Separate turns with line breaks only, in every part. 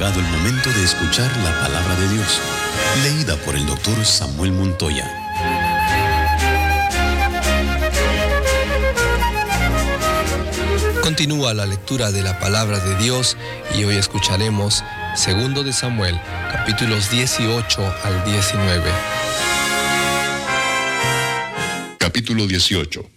llegado el momento de escuchar la palabra de Dios, leída por el doctor Samuel Montoya.
Continúa la lectura de la palabra de Dios y hoy escucharemos 2 de Samuel, capítulos 18 al 19.
Capítulo 18.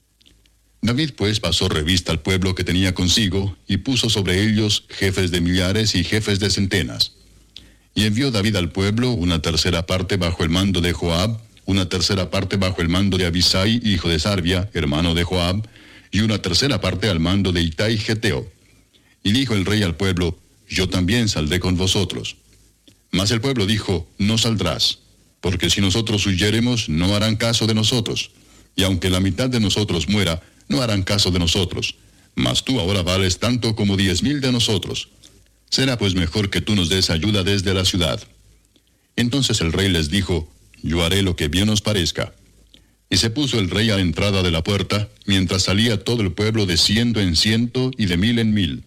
David pues pasó revista al pueblo que tenía consigo, y puso sobre ellos jefes de millares y jefes de centenas. Y envió David al pueblo una tercera parte bajo el mando de Joab, una tercera parte bajo el mando de Abisai, hijo de Sarbia, hermano de Joab, y una tercera parte al mando de Itai Geteo. Y dijo el rey al pueblo: yo también saldré con vosotros. Mas el pueblo dijo: no saldrás, porque si nosotros huyéremos, no harán caso de nosotros, y aunque la mitad de nosotros muera, no harán caso de nosotros, mas tú ahora vales tanto como 10,000 de nosotros. Será pues mejor que tú nos des ayuda desde la ciudad. Entonces el rey les dijo: yo haré lo que bien os parezca. Y se puso el rey a la entrada de la puerta, mientras salía todo el pueblo de 100 en 100 y de 1000 en 1000.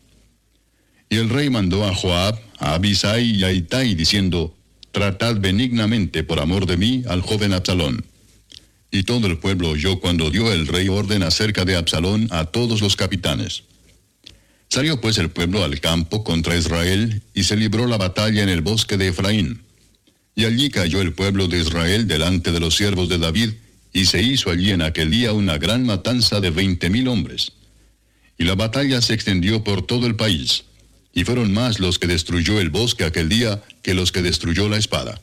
Y el rey mandó a Joab, a Abisai y a Itai, diciendo: tratad benignamente por amor de mí al joven Absalón. Y todo el pueblo oyó cuando dio el rey orden acerca de Absalón a todos los capitanes. Salió pues el pueblo al campo contra Israel, y se libró la batalla en el bosque de Efraín. Y allí cayó el pueblo de Israel delante de los siervos de David, y se hizo allí en aquel día una gran matanza de 20,000 hombres. Y la batalla se extendió por todo el país, y fueron más los que destruyó el bosque aquel día que los que destruyó la espada.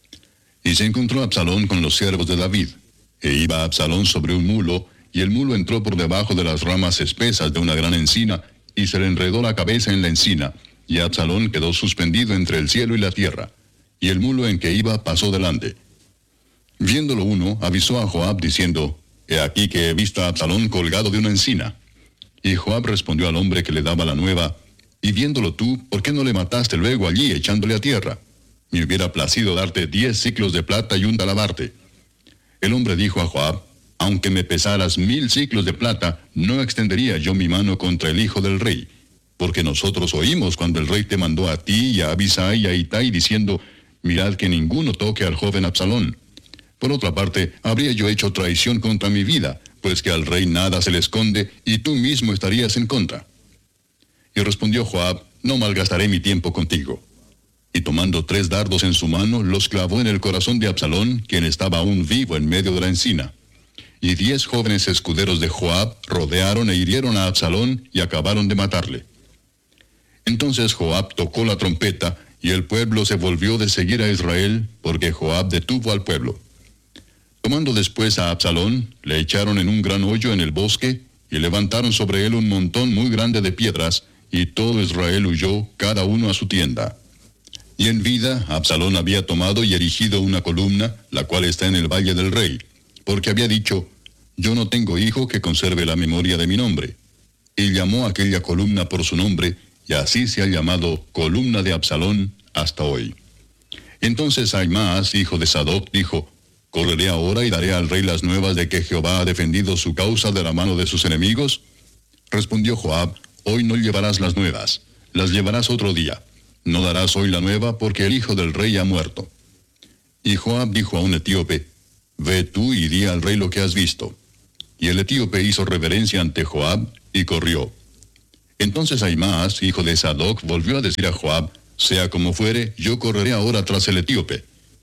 Y se encontró Absalón con los siervos de David. E iba Absalón sobre un mulo, y el mulo entró por debajo de las ramas espesas de una gran encina, y se le enredó la cabeza en la encina, y Absalón quedó suspendido entre el cielo y la tierra, y el mulo en que iba pasó delante. Viéndolo uno, avisó a Joab diciendo: he aquí que he visto a Absalón colgado de una encina. Y Joab respondió al hombre que le daba la nueva: y viéndolo tú, ¿por qué no le mataste luego allí echándole a tierra? Me hubiera placido darte 10 siclos de plata y un talabarte. El hombre dijo a Joab: aunque me pesaras 1000 siclos de plata, no extendería yo mi mano contra el hijo del rey, porque nosotros oímos cuando el rey te mandó a ti y a Abisai y a Itai, diciendo: mirad que ninguno toque al joven Absalón. Por otra parte, habría yo hecho traición contra mi vida, pues que al rey nada se le esconde, y tú mismo estarías en contra. Y respondió Joab: no malgastaré mi tiempo contigo. Y tomando 3 dardos en su mano, los clavó en el corazón de Absalón, quien estaba aún vivo en medio de la encina. Y 10 jóvenes escuderos de Joab rodearon e hirieron a Absalón y acabaron de matarle. Entonces Joab tocó la trompeta, y el pueblo se volvió de seguir a Israel, porque Joab detuvo al pueblo. Tomando después a Absalón, le echaron en un gran hoyo en el bosque, y levantaron sobre él un montón muy grande de piedras, y todo Israel huyó, cada uno a su tienda. Y en vida, Absalón había tomado y erigido una columna, la cual está en el valle del rey, porque había dicho: yo no tengo hijo que conserve la memoria de mi nombre. Y llamó aquella columna por su nombre, y así se ha llamado columna de Absalón hasta hoy. Entonces Ahimaas, hijo de Sadoc, dijo: ¿correré ahora y daré al rey las nuevas de que Jehová ha defendido su causa de la mano de sus enemigos? Respondió Joab: hoy no llevarás las nuevas, las llevarás otro día. No darás hoy la nueva, porque el hijo del rey ha muerto. Y Joab dijo a un etíope: ve tú y di al rey lo que has visto. Y el etíope hizo reverencia ante Joab, y corrió. Entonces Ahimaas, hijo de Sadoc, volvió a decir a Joab: sea como fuere, yo correré ahora tras el etíope.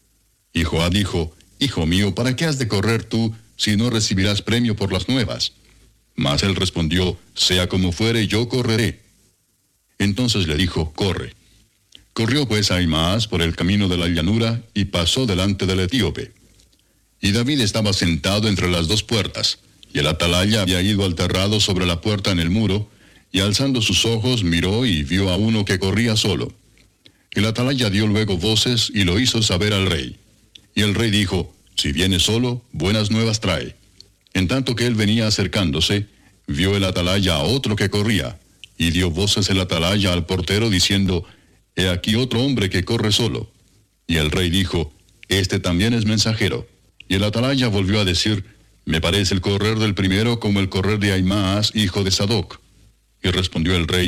Y Joab dijo: hijo mío, ¿para qué has de correr tú, si no recibirás premio por las nuevas? Mas él respondió: sea como fuere, yo correré. Entonces le dijo: corre. Corrió pues Ahimaas por el camino de la llanura, y pasó delante del etíope. Y David estaba sentado entre las 2 puertas, y el atalaya había ido al terrado sobre la puerta en el muro, y alzando sus ojos miró y vio a uno que corría solo. El atalaya dio luego voces y lo hizo saber al rey. Y el rey dijo: si viene solo, buenas nuevas trae. En tanto que él venía acercándose, vio el atalaya a otro que corría, y dio voces el atalaya al portero diciendo: he aquí otro hombre que corre solo. Y el rey dijo: este también es mensajero. Y el atalaya volvió a decir: me parece el correr del primero como el correr de Ahimaas, hijo de Sadoc. Y respondió el rey: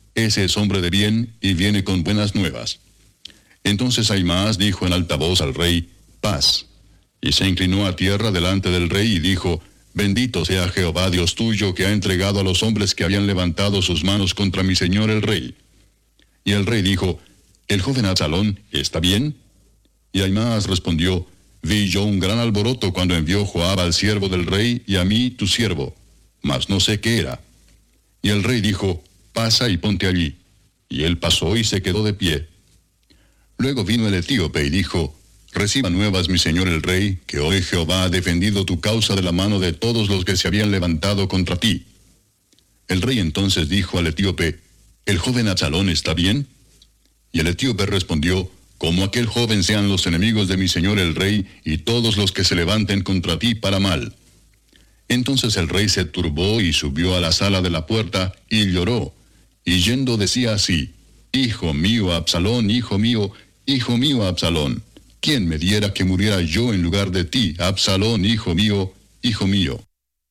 ese es hombre de bien y viene con buenas nuevas. Entonces Ahimaas dijo en alta voz al rey, paz. Y se inclinó a tierra delante del rey y dijo, bendito sea Jehová Dios tuyo, que ha entregado a los hombres que habían levantado sus manos contra mi señor el rey. Y el rey dijo, ¿el joven Absalón está bien? Y Ahimaas respondió, vi yo un gran alboroto cuando envió Joab al siervo del rey y a mí tu siervo, mas no sé qué era. Y el rey dijo, pasa y ponte allí. Y él pasó y se quedó de pie. Luego vino el etíope y dijo, reciba nuevas mi señor el rey, que hoy Jehová ha defendido tu causa de la mano de todos los que se habían levantado contra ti. El rey entonces dijo al etíope, ¿el joven Absalón está bien? Y el etíope respondió, como aquel joven sean los enemigos de mi señor el rey, y todos los que se levanten contra ti para mal. Entonces el rey se turbó y subió a la sala de la puerta, y lloró, y yendo decía así, hijo mío Absalón, hijo mío Absalón, ¿quién me diera que muriera yo en lugar de ti, Absalón, hijo mío, hijo mío?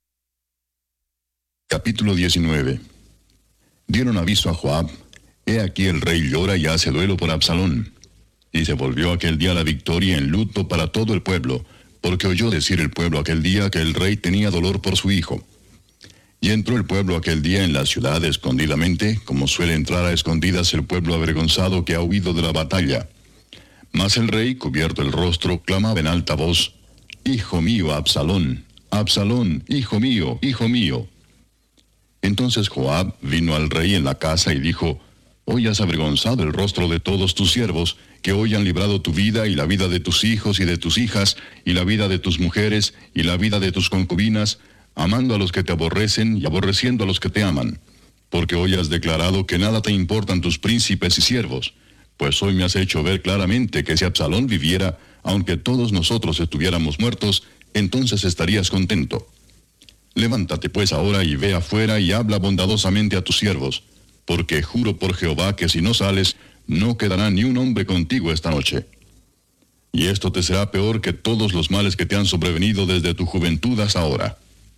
Capítulo 19. Dieron aviso a Joab, he aquí el rey llora y hace duelo por Absalón. Y se volvió aquel día la victoria en luto para todo el pueblo, porque oyó decir el pueblo aquel día que el rey tenía dolor por su hijo. Y entró el pueblo aquel día en la ciudad escondidamente, como suele entrar a escondidas el pueblo avergonzado que ha huido de la batalla. Mas el rey, cubierto el rostro, clamaba en alta voz, hijo mío Absalón, Absalón, hijo mío, hijo mío. Entonces Joab vino al rey en la casa y dijo, hoy has avergonzado el rostro de todos tus siervos, que hoy han librado tu vida y la vida de tus hijos y de tus hijas, y la vida de tus mujeres y la vida de tus concubinas, amando a los que te aborrecen y aborreciendo a los que te aman. Porque hoy has declarado que nada te importan tus príncipes y siervos, pues hoy me has hecho ver claramente que si Absalón viviera, aunque todos nosotros estuviéramos muertos, entonces estarías contento. Levántate pues ahora y ve afuera y habla bondadosamente a tus siervos, porque juro por Jehová que si no sales, no quedará ni un hombre contigo esta noche. Y esto te será peor que todos los males que te han sobrevenido desde tu juventud hasta ahora.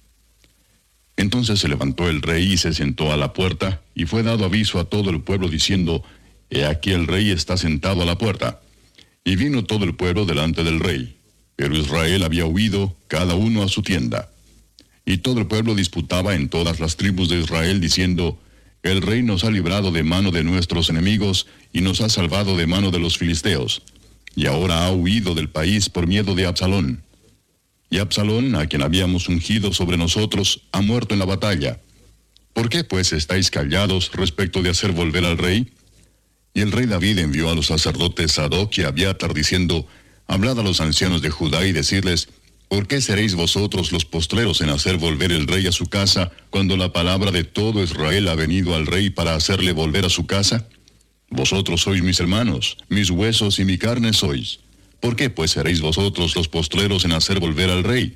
Entonces se levantó el rey y se sentó a la puerta, y fue dado aviso a todo el pueblo diciendo, he aquí el rey está sentado a la puerta. Y vino todo el pueblo delante del rey, pero Israel había huido, cada uno a su tienda. Y todo el pueblo disputaba en todas las tribus de Israel, diciendo, el rey nos ha librado de mano de nuestros enemigos, y nos ha salvado de mano de los filisteos, y ahora ha huido del país por miedo de Absalón. Y Absalón, a quien habíamos ungido sobre nosotros, ha muerto en la batalla. ¿Por qué pues estáis callados respecto de hacer volver al rey? Y el rey David envió a los sacerdotes Sadoc y Abiatar diciendo, hablad a los ancianos de Judá y decirles, ¿por qué seréis vosotros los postreros en hacer volver el rey a su casa, cuando la palabra de todo Israel ha venido al rey para hacerle volver a su casa? Vosotros sois mis hermanos, mis huesos y mi carne sois. ¿Por qué pues seréis vosotros los postreros en hacer volver al rey?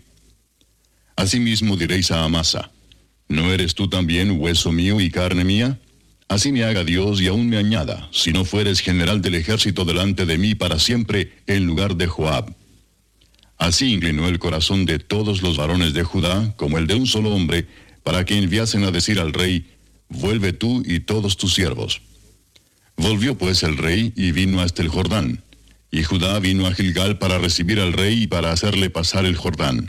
Asimismo diréis a Amasa, ¿no eres tú también hueso mío y carne mía? Así me haga Dios y aún me añada, si no fueres general del ejército delante de mí para siempre, en lugar de Joab. Así inclinó el corazón de todos los varones de Judá, como el de un solo hombre, para que enviasen a decir al rey, vuelve tú y todos tus siervos. Volvió pues el rey y vino hasta el Jordán, y Judá vino a Gilgal para recibir al rey y para hacerle pasar el Jordán.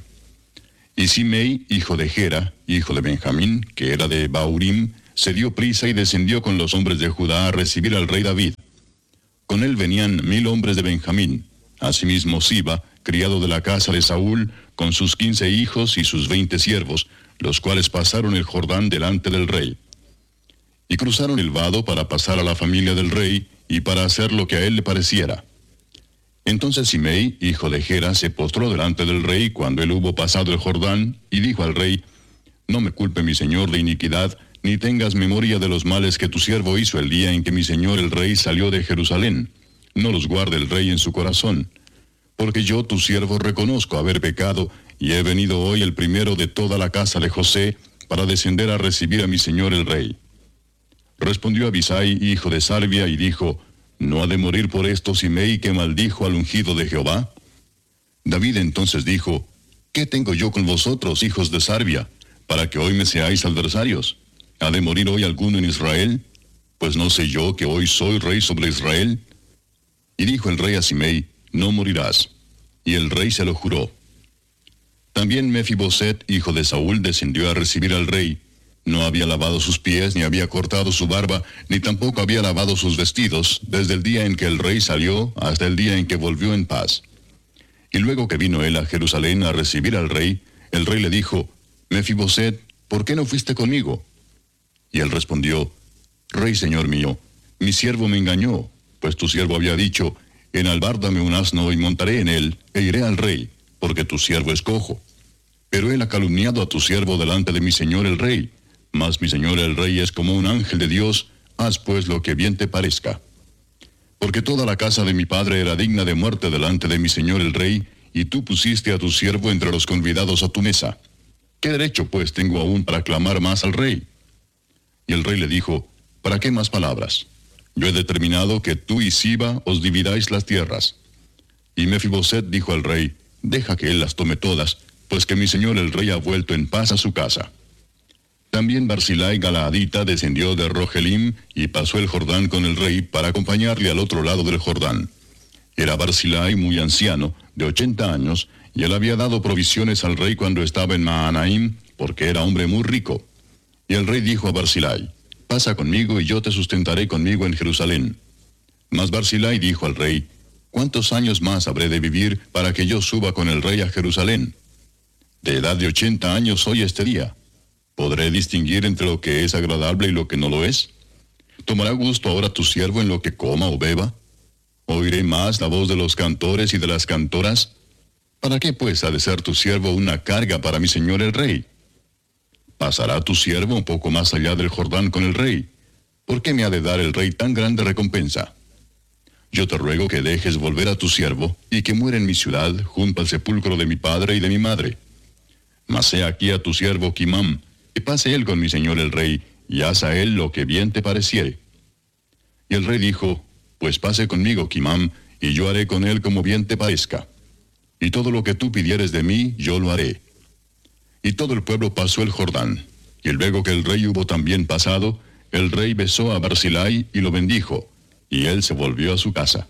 Y Simei, hijo de Gera, hijo de Benjamín, que era de Baurim, se dio prisa y descendió con los hombres de Judá a recibir al rey David. Con él venían 1000 hombres de Benjamín, asimismo Siba, criado de la casa de Saúl, con sus 15 hijos y sus 20 siervos, los cuales pasaron el Jordán delante del rey. Y cruzaron el vado para pasar a la familia del rey, y para hacer lo que a él le pareciera. Entonces Simei, hijo de Gera, se postró delante del rey cuando él hubo pasado el Jordán, y dijo al rey, no me culpe mi señor de iniquidad, ni tengas memoria de los males que tu siervo hizo el día en que mi señor el rey salió de Jerusalén. No los guarde el rey en su corazón. Porque yo, tu siervo, reconozco haber pecado, y he venido hoy el primero de toda la casa de José, para descender a recibir a mi señor el rey. Respondió Abisai, hijo de Sarvia, y dijo, ¿no ha de morir por esto Simei que maldijo al ungido de Jehová? David entonces dijo, ¿qué tengo yo con vosotros, hijos de Sarvia, para que hoy me seáis adversarios? ¿Ha de morir hoy alguno en Israel? Pues no sé yo que hoy soy rey sobre Israel. Y dijo el rey a Simei, no morirás. Y el rey se lo juró. También Mefiboset, hijo de Saúl, descendió a recibir al rey. No había lavado sus pies, ni había cortado su barba, ni tampoco había lavado sus vestidos, desde el día en que el rey salió hasta el día en que volvió en paz. Y luego que vino él a Jerusalén a recibir al rey, el rey le dijo, Mefiboset, ¿por qué no fuiste conmigo? Y él respondió, Rey, señor mío, mi siervo me engañó, pues tu siervo había dicho, enalbárdame un asno y montaré en él, e iré al rey, porque tu siervo es cojo. Pero él ha calumniado a tu siervo delante de mi señor el rey, mas mi señor el rey es como un ángel de Dios, haz pues lo que bien te parezca. Porque toda la casa de mi padre era digna de muerte delante de mi señor el rey, y tú pusiste a tu siervo entre los convidados a tu mesa. ¿Qué derecho pues tengo aún para clamar más al rey? Y el rey le dijo, ¿para qué más palabras? Yo he determinado que tú y Siba os dividáis las tierras. Y Mefiboset dijo al rey, deja que él las tome todas, pues que mi señor el rey ha vuelto en paz a su casa. También Barzillai Galaadita descendió de Rogelim y pasó el Jordán con el rey para acompañarle al otro lado del Jordán. Era Barzillai muy anciano, de 80 años, y él había dado provisiones al rey cuando estaba en Mahanaim, porque era hombre muy rico. Y el rey dijo a Barzillai, pasa conmigo y yo te sustentaré conmigo en Jerusalén. Mas Barzillai dijo al rey, ¿cuántos años más habré de vivir para que yo suba con el rey a Jerusalén? De edad de 80 años soy este día. ¿Podré distinguir entre lo que es agradable y lo que no lo es? ¿Tomará gusto ahora tu siervo en lo que coma o beba? ¿Oiré más la voz de los cantores y de las cantoras? ¿Para qué pues ha de ser tu siervo una carga para mi señor el rey? ¿Pasará tu siervo un poco más allá del Jordán con el rey? ¿Por qué me ha de dar el rey tan grande recompensa? Yo te ruego que dejes volver a tu siervo y que muera en mi ciudad junto al sepulcro de mi padre y de mi madre. Mas he aquí a tu siervo Quimam, que pase él con mi señor el rey, y haz a él lo que bien te pareciere. Y el rey dijo, pues pase conmigo Quimam, y yo haré con él como bien te parezca. Y todo lo que tú pidieres de mí, yo lo haré. Y todo el pueblo pasó el Jordán. Y luego que el rey hubo también pasado, el rey besó a Barzillai y lo bendijo, y él se volvió a su casa.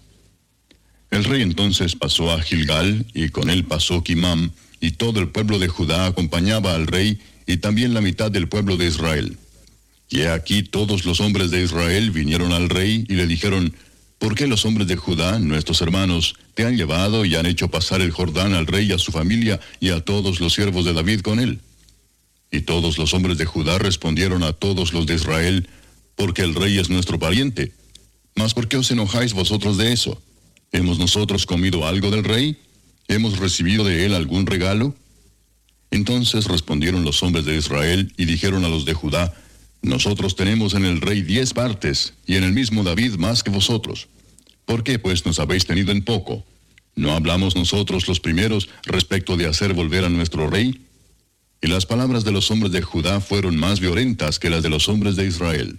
El rey entonces pasó a Gilgal, y con él pasó Quimam, y todo el pueblo de Judá acompañaba al rey, y también la mitad del pueblo de Israel. Y he aquí todos los hombres de Israel vinieron al rey y le dijeron, ¿por qué los hombres de Judá, nuestros hermanos, te han llevado y han hecho pasar el Jordán al rey y a su familia y a todos los siervos de David con él? Y todos los hombres de Judá respondieron a todos los de Israel, porque el rey es nuestro pariente. Mas ¿por qué os enojáis vosotros de eso? ¿Hemos nosotros comido algo del rey? ¿Hemos recibido de él algún regalo? Entonces respondieron los hombres de Israel y dijeron a los de Judá, nosotros tenemos en el rey 10 partes, y en el mismo David más que vosotros. ¿Por qué pues nos habéis tenido en poco? ¿No hablamos nosotros los primeros respecto de hacer volver a nuestro rey? Y las palabras de los hombres de Judá fueron más violentas que las de los hombres de Israel.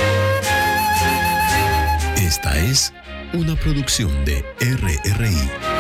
Esta es una producción de RRI.